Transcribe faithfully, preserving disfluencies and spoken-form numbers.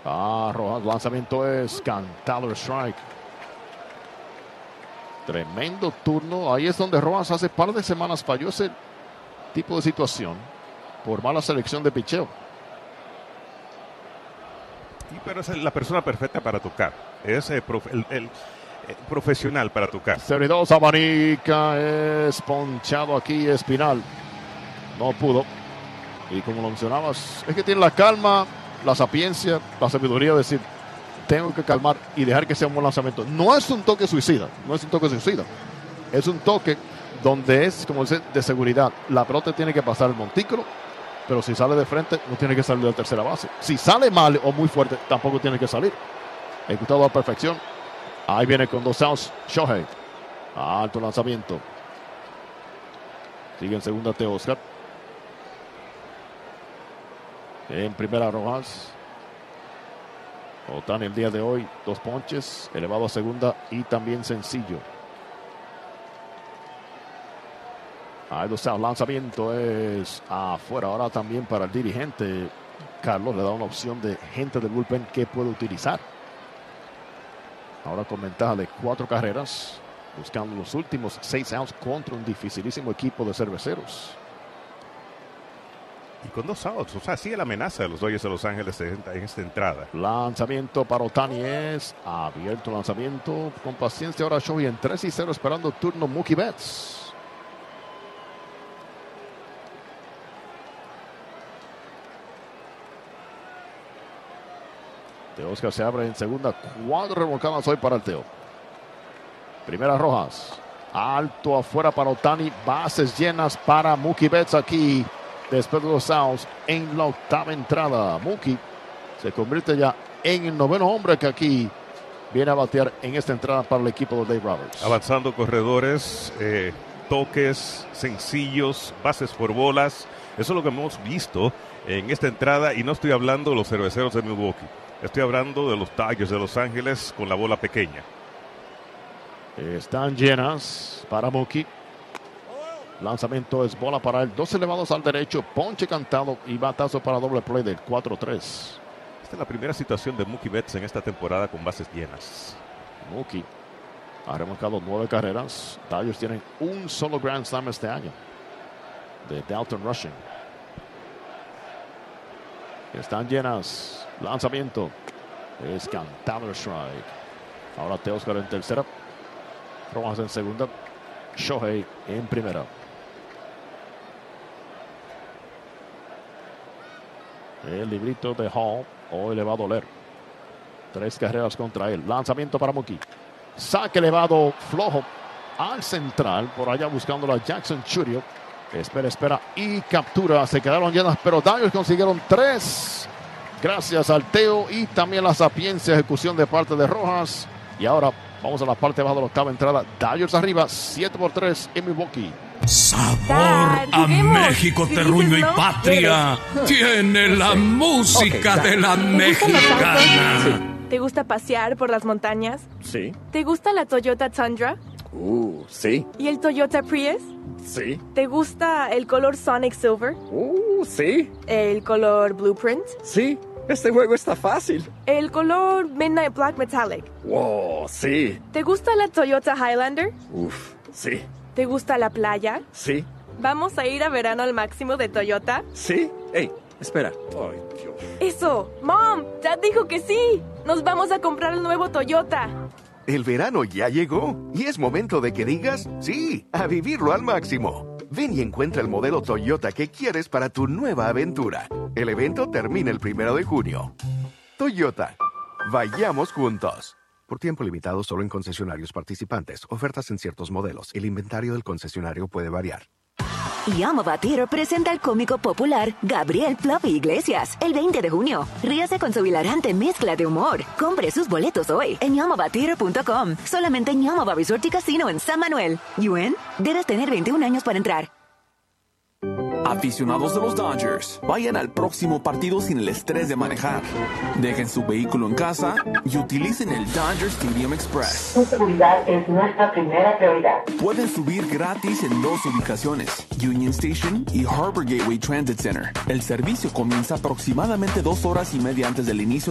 Ah, Rojas, lanzamiento es cantado, strike. Tremendo turno. Ahí es donde Rojas hace par de semanas falló ese tipo de situación por mala selección de picheo. Sí, pero es la persona perfecta para tocar. Es el, prof, el, el, el profesional para tocar. cero y dos, abanica, es ponchado aquí Espinal. No pudo. Y como lo mencionabas, es que tiene la calma, la sapiencia, la sabiduría de decir, tengo que calmar y dejar que sea un buen lanzamiento. No es un toque suicida, no es un toque suicida. Es un toque donde es, como dice, de seguridad. La pelota tiene que pasar el montículo, pero si sale de frente, no tiene que salir de la tercera base. Si sale mal o muy fuerte, tampoco tiene que salir. Ejecutado a perfección. Ahí viene con dos outs, Shohei. Alto lanzamiento. Sigue en segunda Teo Oscar. En primera Rojas. Ohtani el día de hoy, dos ponches, elevado a segunda y también sencillo. Ahí dos outs, lanzamiento es afuera. Ahora también para el dirigente Carlos le da una opción de gente del bullpen que puede utilizar. Ahora con ventaja de cuatro carreras, buscando los últimos seis outs contra un dificilísimo equipo de cerveceros. Y con dos outs, o sea, sigue la amenaza de los Dodgers de Los Ángeles en esta entrada. Lanzamiento para Ohtani es abierto, lanzamiento con paciencia. Ahora Shohei en tres y cero esperando turno Mookie Betts. De Oscar se abre en segunda, cuatro remolcadas hoy para el Teo. Primera Rojas, alto afuera para Ohtani, bases llenas para Mookie Betts aquí. Después de los outs en la octava entrada, Mookie se convierte ya en el noveno hombre que aquí viene a batear en esta entrada para el equipo de Dave Roberts. Avanzando corredores, eh, toques sencillos, bases por bolas. Eso es lo que hemos visto en esta entrada y no estoy hablando de los cerveceros de Milwaukee. Estoy hablando de los Dodgers de Los Ángeles con la bola pequeña. Están llenas para Mookie. Lanzamiento es bola para él. Dos elevados al derecho. Ponche cantado y batazo para doble play del cuatro tres. Esta es la primera situación de Mookie Betts en esta temporada con bases llenas. Mookie ha remolcado nueve carreras. Dodgers tienen un solo Grand Slam este año. De Dalton Rushing. Están llenas. Lanzamiento. Es cantado el strike. Ahora Teoscar en tercera. Rojas en segunda. Shohei en primera. El librito de Hall hoy le va a doler. Tres carreras contra él. Lanzamiento para Mookie. Saque elevado flojo al central. Por allá buscando a Jackson Churio. Espera, espera y captura. Se quedaron llenas, pero Dodgers consiguieron tres. Gracias al Teo y también la sapiencia ejecución de parte de Rojas. Y ahora vamos a la parte baja de la octava entrada. Dodgers arriba, siete por tres en Milwaukee. Sabor Dad, a juguemos. México, Si terruño dices y no, patria. Tiene la música Ok, de la ¿Te gustan los mexicana. autos? ¿Te gusta pasear por las montañas? Sí. ¿Te gusta la Toyota Tundra? Uh, sí. ¿Y el Toyota Prius? Sí. ¿Te gusta el color Sonic Silver? Uh, sí. ¿El color Blueprint? Sí. Este juego está fácil. ¿El color Midnight Black Metallic? Wow, sí. ¿Te gusta la Toyota Highlander? Uf, sí. ¿Te gusta la playa? Sí. ¿Vamos a ir a verano al máximo de Toyota? Sí. Ey, espera. Ay, Dios. ¡Eso! ¡Mom! ¡Dad dijo que sí! ¡Nos vamos a comprar el nuevo Toyota! El verano ya llegó y es momento de que digas sí, a vivirlo al máximo. Ven y encuentra el modelo Toyota que quieres para tu nueva aventura. El evento termina el primero de junio. Toyota, vayamos juntos. Por tiempo limitado solo en concesionarios participantes. Ofertas en ciertos modelos. El inventario del concesionario puede variar. Yamava Theater presenta al cómico popular Gabriel Fluffy Iglesias el veinte de junio. Ríase con su hilarante mezcla de humor. Compre sus boletos hoy en yamava theater punto com. Solamente en Yamava Resort y Casino en San Manuel. ¿Yuen? Debes tener veintiún años para entrar. Aficionados de los Dodgers, vayan al próximo partido sin el estrés de manejar. Dejen su vehículo en casa y utilicen el Dodger Stadium Express. Su seguridad es nuestra primera prioridad. Pueden subir gratis en dos ubicaciones, Union Station y Harbor Gateway Transit Center. El servicio comienza aproximadamente dos horas y media antes del inicio